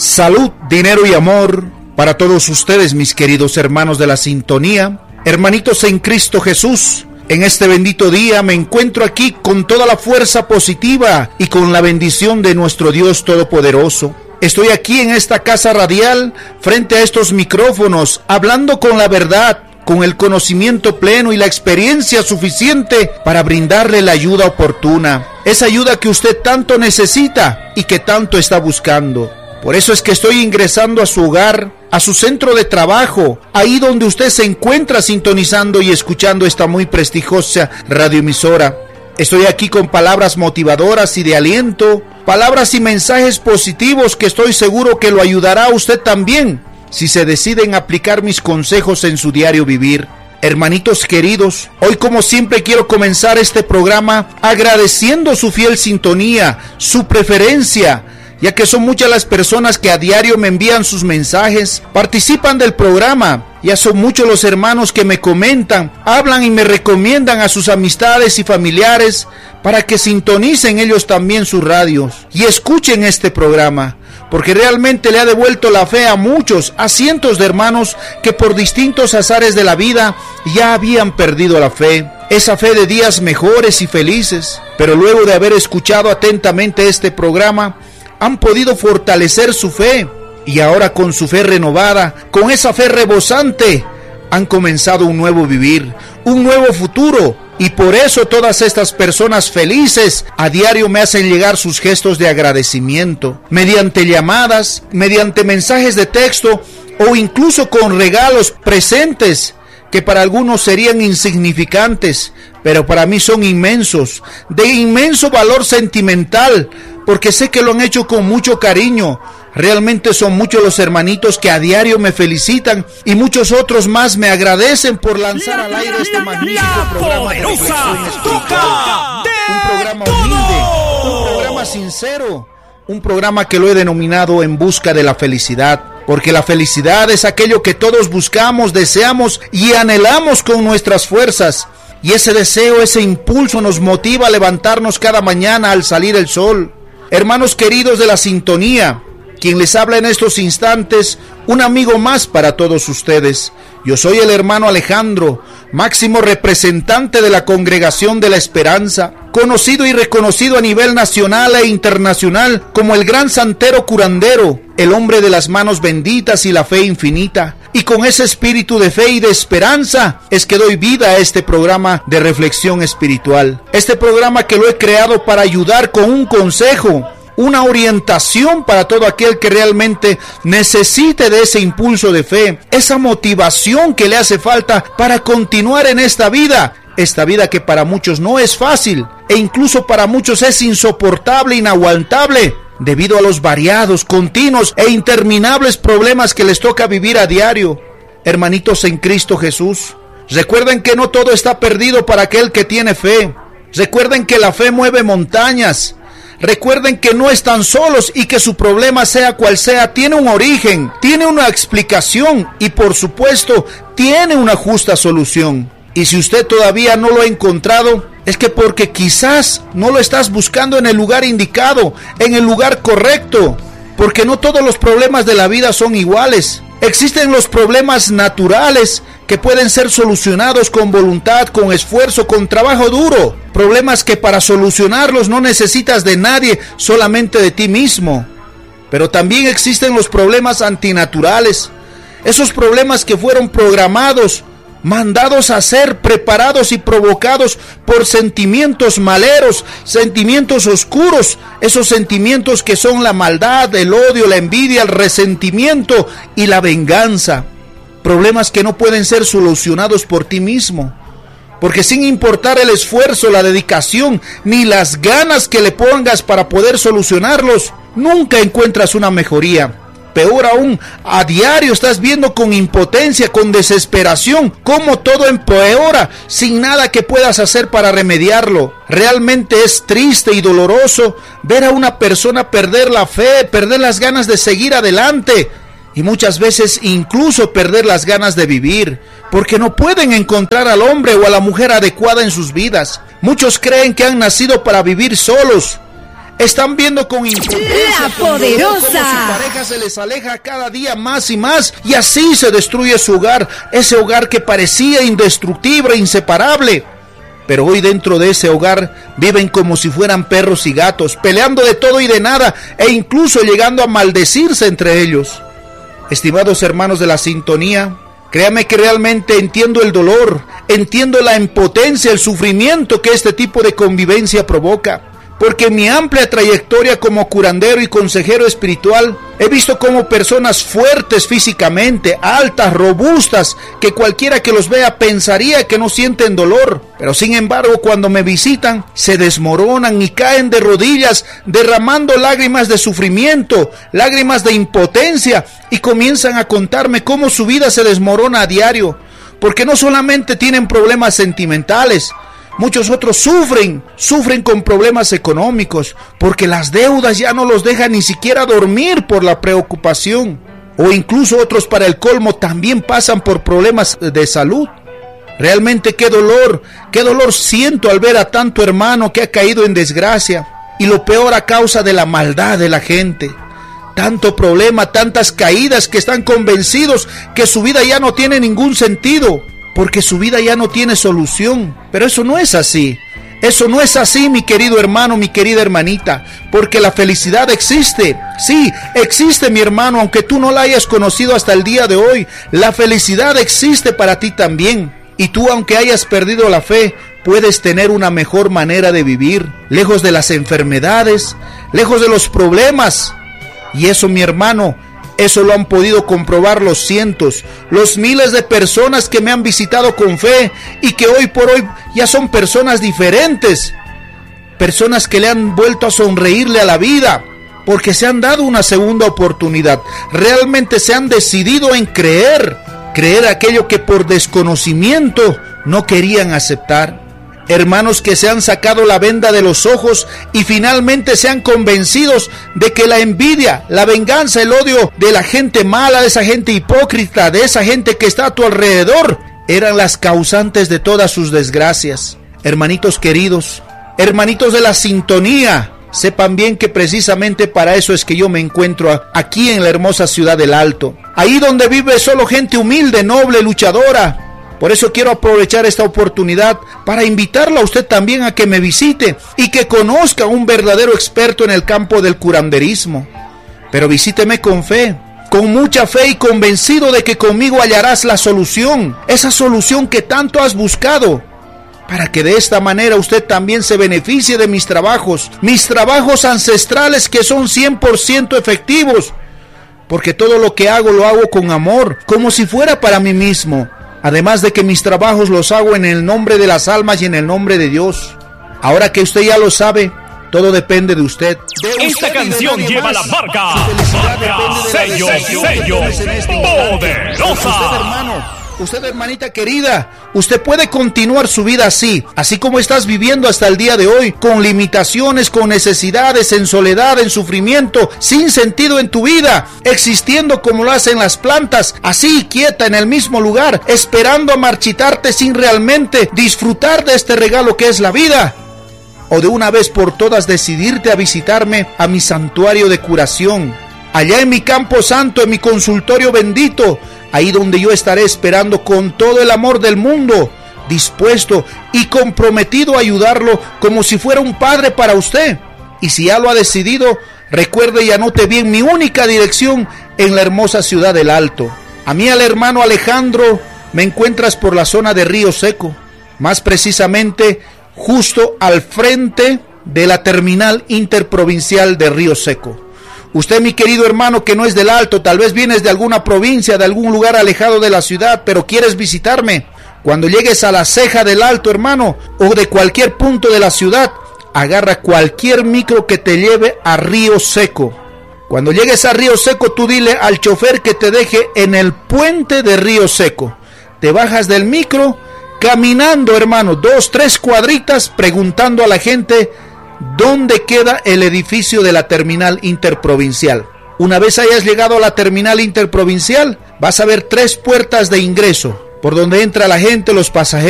Salud, dinero y amor para todos ustedes, mis queridos hermanos de la sintonía, hermanitos en Cristo Jesús. En este bendito día me encuentro aquí con toda la fuerza positiva y con la bendición de nuestro Dios Todopoderoso. Estoy aquí en esta casa radial, frente a estos micrófonos, hablando con la verdad, con el conocimiento pleno y la experiencia suficiente para brindarle la ayuda oportuna. Esa ayuda que usted tanto necesita y que tanto está buscando. Por eso es que estoy ingresando a su hogar, a su centro de trabajo, ahí donde usted se encuentra sintonizando y escuchando esta muy prestigiosa radioemisora. Estoy aquí con palabras motivadoras y de aliento, palabras y mensajes positivos que estoy seguro que lo ayudará a usted también, si se deciden aplicar mis consejos en su diario vivir. Hermanitos queridos, hoy como siempre quiero comenzar este programa agradeciendo su fiel sintonía, su preferencia, ya que son muchas las personas que a diario me envían sus mensajes, participan del programa. Ya son muchos los hermanos que me comentan, hablan y me recomiendan a sus amistades y familiares para que sintonicen ellos también sus radios y escuchen este programa, porque realmente le ha devuelto la fe a muchos, a cientos de hermanos que por distintos azares de la vida ya habían perdido la fe. Esa fe de días mejores y felices, pero luego de haber escuchado atentamente este programa, han podido fortalecer su fe y ahora con su fe renovada, con esa fe rebosante, han comenzado un nuevo vivir, un nuevo futuro. Y por eso todas estas personas felices a diario me hacen llegar sus gestos de agradecimiento, mediante llamadas, mediante mensajes de texto o incluso con regalos, presentes que para algunos serían insignificantes, pero para mí son inmensos, de inmenso valor sentimental, porque sé que lo han hecho con mucho cariño. Realmente son muchos los hermanitos que a diario me felicitan y muchos otros más me agradecen por lanzar al aire este magnífico programa de reflexión espiritual. Un programa humilde, un programa sincero, un programa que lo he denominado En Busca de la Felicidad. Porque la felicidad es aquello que todos buscamos, deseamos y anhelamos con nuestras fuerzas. Y ese deseo, ese impulso nos motiva a levantarnos cada mañana al salir el sol. Hermanos queridos de la sintonía, quien les habla en estos instantes, un amigo más para todos ustedes. Yo soy el hermano Alejandro, máximo representante de la Congregación de la Esperanza, conocido y reconocido a nivel nacional e internacional como el gran santero curandero, el hombre de las manos benditas y la fe infinita. Y con ese espíritu de fe y de esperanza es que doy vida a este programa de reflexión espiritual. Este programa que lo he creado para ayudar con un consejo, una orientación para todo aquel que realmente necesite de ese impulso de fe, esa motivación que le hace falta para continuar en esta vida que para muchos no es fácil e incluso para muchos es insoportable, inaguantable, debido a los variados, continuos e interminables problemas que les toca vivir a diario. Hermanitos en Cristo Jesús, recuerden que no todo está perdido para aquel que tiene fe. Recuerden que la fe mueve montañas. Recuerden que no están solos y que su problema, sea cual sea, tiene un origen, tiene una explicación y por supuesto tiene una justa solución. Y si usted todavía no lo ha encontrado, es que porque quizás no lo estás buscando en el lugar indicado, en el lugar correcto, porque no todos los problemas de la vida son iguales. Existen los problemas naturales que pueden ser solucionados con voluntad, con esfuerzo, con trabajo duro. Problemas que para solucionarlos no necesitas de nadie, solamente de ti mismo. Pero también existen los problemas antinaturales. Esos problemas que fueron programados, mandados a ser, preparados y provocados por sentimientos maleros, sentimientos oscuros, esos sentimientos que son la maldad, el odio, la envidia, el resentimiento y la venganza. Problemas que no pueden ser solucionados por ti mismo, porque sin importar el esfuerzo, la dedicación, ni las ganas que le pongas para poder solucionarlos, nunca encuentras una mejoría. Peor aún, a diario estás viendo con impotencia, con desesperación, cómo todo empeora sin nada que puedas hacer para remediarlo. Realmente es triste y doloroso ver a una persona perder la fe, perder las ganas de seguir adelante y muchas veces incluso perder las ganas de vivir, porque no pueden encontrar al hombre o a la mujer adecuada en sus vidas. Muchos creen que han nacido para vivir solos. Están viendo con impotencia, La Poderosa, cómo su pareja se les aleja cada día más y más, y así se destruye su hogar, ese hogar que parecía indestructible, inseparable. Pero hoy dentro de ese hogar viven como si fueran perros y gatos, peleando de todo y de nada, e incluso llegando a maldecirse entre ellos. Estimados hermanos de la sintonía, créame que realmente entiendo el dolor, entiendo la impotencia, el sufrimiento que este tipo de convivencia provoca. Porque en mi amplia trayectoria como curandero y consejero espiritual, he visto como personas fuertes físicamente, altas, robustas, que cualquiera que los vea pensaría que no sienten dolor. Pero sin embargo, cuando me visitan, se desmoronan y caen de rodillas, derramando lágrimas de sufrimiento, lágrimas de impotencia, y comienzan a contarme cómo su vida se desmorona a diario. Porque no solamente tienen problemas sentimentales, muchos otros sufren con problemas económicos, porque las deudas ya no los dejan ni siquiera dormir por la preocupación. O incluso otros, para el colmo, también pasan por problemas de salud. Realmente qué dolor siento al ver a tanto hermano que ha caído en desgracia, y lo peor a causa de la maldad de la gente. Tanto problema, tantas caídas, que están convencidos que su vida ya no tiene ningún sentido, porque su vida ya no tiene solución. Pero eso no es así. Eso no es así, mi querido hermano, mi querida hermanita, porque la felicidad existe. Sí, existe, mi hermano, aunque tú no la hayas conocido hasta el día de hoy. La felicidad existe para ti también. Y tú, aunque hayas perdido la fe, puedes tener una mejor manera de vivir, lejos de las enfermedades, lejos de los problemas. Y eso, mi hermano, eso lo han podido comprobar los cientos, los miles de personas que me han visitado con fe y que hoy por hoy ya son personas diferentes. Personas que le han vuelto a sonreírle a la vida porque se han dado una segunda oportunidad. Realmente se han decidido en creer aquello que por desconocimiento no querían aceptar. Hermanos que se han sacado la venda de los ojos y finalmente se han convencidos de que la envidia, la venganza, el odio de la gente mala, de esa gente hipócrita, de esa gente que está a tu alrededor, eran las causantes de todas sus desgracias. Hermanitos queridos, hermanitos de la sintonía, sepan bien que precisamente para eso es que yo me encuentro aquí en la hermosa ciudad del Alto. Ahí donde vive solo gente humilde, noble, luchadora. Por eso quiero aprovechar esta oportunidad para invitarla a usted también a que me visite y que conozca a un verdadero experto en el campo del curanderismo. Pero visíteme con fe, con mucha fe, y convencido de que conmigo hallarás la solución, esa solución que tanto has buscado, para que de esta manera usted también se beneficie de mis trabajos ancestrales que son 100% efectivos, porque todo lo que hago lo hago con amor, como si fuera para mí mismo. Además de que mis trabajos los hago en el nombre de las almas y en el nombre de Dios. Ahora que usted ya lo sabe, todo depende de usted. Esta canción lleva la marca sello Poderosa. Usted, hermanita querida, usted puede continuar su vida así como estás viviendo hasta el día de hoy, con limitaciones, con necesidades, en soledad, en sufrimiento, sin sentido en tu vida, existiendo como lo hacen las plantas, así quieta en el mismo lugar, esperando a marchitarte sin realmente disfrutar de este regalo que es la vida. O de una vez por todas decidirte a visitarme a mi santuario de curación, allá en mi campo santo, en mi consultorio bendito, ahí donde yo estaré esperando con todo el amor del mundo, dispuesto y comprometido a ayudarlo como si fuera un padre para usted. Y si ya lo ha decidido, recuerde y anote bien mi única dirección en la hermosa ciudad del Alto. A mí, al hermano Alejandro, me encuentras por la zona de Río Seco, más precisamente justo al frente de la terminal interprovincial de Río Seco. Usted, mi querido hermano, que no es del Alto, tal vez vienes de alguna provincia, de algún lugar alejado de la ciudad, pero quieres visitarme. Cuando llegues a la ceja del Alto, hermano, o de cualquier punto de la ciudad, agarra cualquier micro que te lleve a Río Seco. Cuando llegues a Río Seco, tú dile al chofer que te deje en el puente de Río Seco. Te bajas del micro, caminando, hermano, 2-3 cuadritas, preguntando a la gente ¿dónde queda el edificio de la terminal interprovincial? Una vez hayas llegado a la terminal interprovincial, vas a ver 3 puertas de ingreso, por donde entra la gente, los pasajeros.